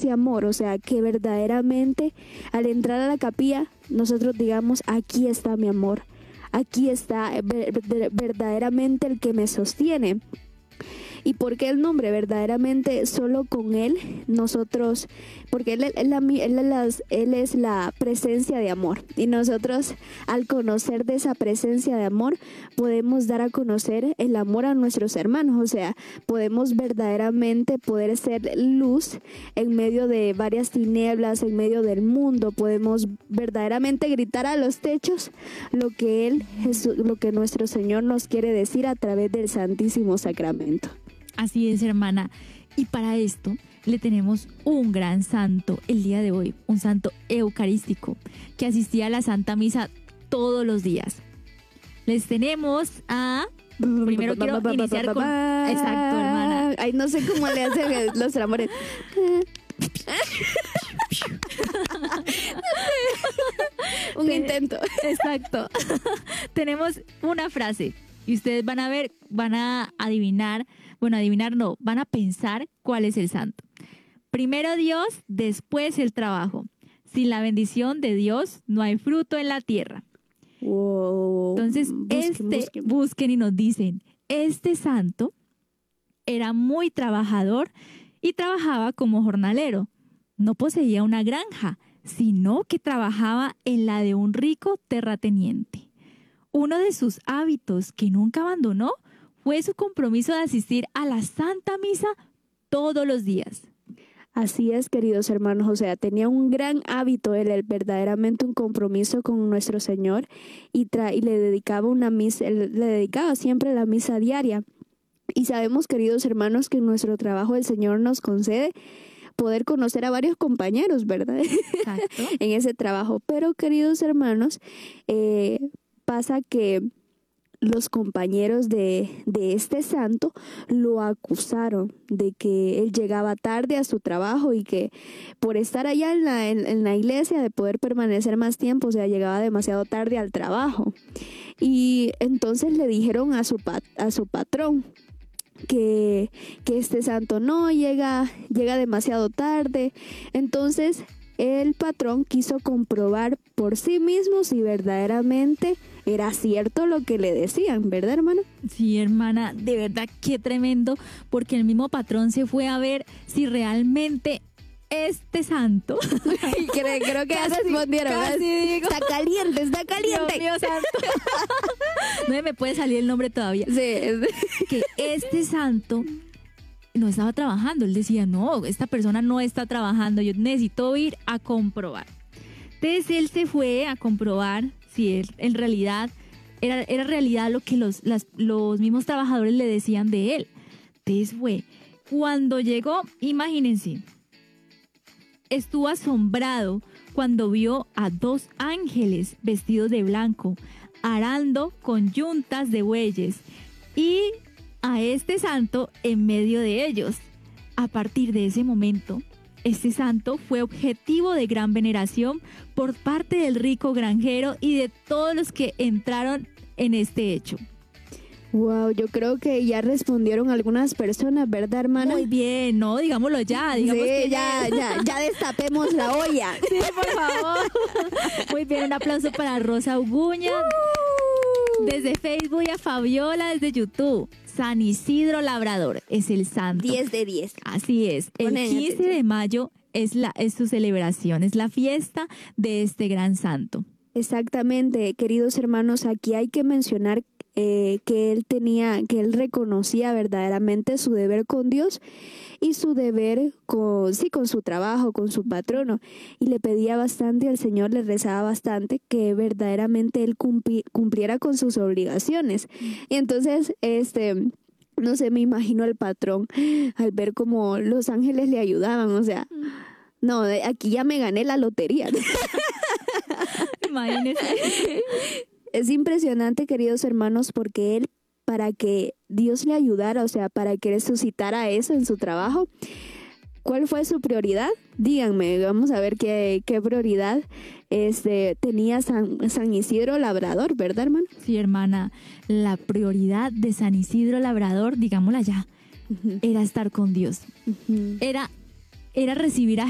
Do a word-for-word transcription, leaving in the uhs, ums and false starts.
ese amor, o sea, que verdaderamente al entrar a la capilla nosotros digamos, aquí está mi amor, aquí está verdaderamente el que me sostiene. ¿Y por qué el nombre? Verdaderamente solo con Él nosotros, porque Él, él, él, él, él, él es la presencia de amor, y nosotros al conocer de esa presencia de amor podemos dar a conocer el amor a nuestros hermanos, o sea, podemos verdaderamente poder ser luz en medio de varias tinieblas, en medio del mundo, podemos verdaderamente gritar a los techos lo que Él, Jesús, lo que nuestro Señor nos quiere decir a través del Santísimo Sacramento. Así es, hermana. Y para esto le tenemos un gran santo el día de hoy, un santo eucarístico que asistía a la Santa Misa todos los días. Les tenemos a... Primero quiero iniciar con... Exacto, hermana. Ay, no sé cómo le hacen los amores. Un intento. Exacto. Tenemos una frase y ustedes van a ver, van a adivinar, bueno, adivinar no, van a pensar cuál es el santo. Primero Dios, después el trabajo. Sin la bendición de Dios no hay fruto en la tierra. Wow. Entonces, busquen, este, busquen. busquen y nos dicen, este santo era muy trabajador y trabajaba como jornalero. No poseía una granja, sino que trabajaba en la de un rico terrateniente. Uno de sus hábitos que nunca abandonó fue su compromiso de asistir a la Santa Misa todos los días. Así es, queridos hermanos, o sea, tenía un gran hábito, él, él verdaderamente un compromiso con nuestro Señor y, tra- y le dedicaba una misa, él le dedicaba siempre la misa diaria. Y sabemos, queridos hermanos, que en nuestro trabajo el Señor nos concede poder conocer a varios compañeros, ¿verdad? Exacto. En ese trabajo. Pero, queridos hermanos, eh, pasa que los compañeros de, de este santo lo acusaron de que él llegaba tarde a su trabajo y que por estar allá en la, en, en la iglesia, de poder permanecer más tiempo, o sea, llegaba demasiado tarde al trabajo. Y entonces le dijeron a su, pat, a su patrón que, que este santo no llega, llega demasiado tarde. Entonces el patrón quiso comprobar por sí mismo si verdaderamente era cierto lo que le decían, ¿verdad, hermano? Sí, hermana, de verdad qué tremendo, porque el mismo patrón se fue a ver si realmente este santo... creo, creo que ya respondieron. Casi digo. Está caliente, está caliente. Dios mío santo. No me puede salir el nombre todavía. Sí. Que este santo no estaba trabajando. Él decía, no, esta persona no está trabajando, yo necesito ir a comprobar. Entonces él se fue a comprobar si él, en realidad era, era realidad lo que los, las, los mismos trabajadores le decían de él. Entonces fue, cuando llegó, imagínense, estuvo asombrado cuando vio a dos ángeles vestidos de blanco, arando con yuntas de bueyes, y a este santo en medio de ellos. A partir de ese momento, este santo fue objetivo de gran veneración por parte del rico granjero y de todos los que entraron en este hecho. Wow, yo creo que ya respondieron algunas personas, ¿verdad, hermana? Muy bien, no, digámoslo ya, digamos sí, que ya, ya, ya destapemos la olla. Sí, por favor. Muy bien, un aplauso para Rosa Uguña, uh. desde Facebook, y a Fabiola desde YouTube. San Isidro Labrador es el santo. diez de diez. Así es. El Ponen quince atención. de mayo es, la, es su celebración, es la fiesta de este gran santo. Exactamente, queridos hermanos, aquí hay que mencionar eh, que él tenía, que él reconocía verdaderamente su deber con Dios y su deber con, sí, con su trabajo, con su patrono, y le pedía bastante al Señor, le rezaba bastante que verdaderamente él cumpli, cumpliera con sus obligaciones. Y entonces, este, no sé, me imagino al patrón al ver cómo los ángeles le ayudaban, o sea, no, aquí ya me gané la lotería. Imagínense. Es impresionante, queridos hermanos, porque él, para que Dios le ayudara, o sea, para que resucitara eso en su trabajo, ¿cuál fue su prioridad? Díganme, vamos a ver qué, qué prioridad este, tenía San, San Isidro Labrador, ¿verdad, hermano? Sí, hermana, la prioridad de San Isidro Labrador, digámosla ya, uh-huh. era estar con Dios. Uh-huh. Era, era recibir a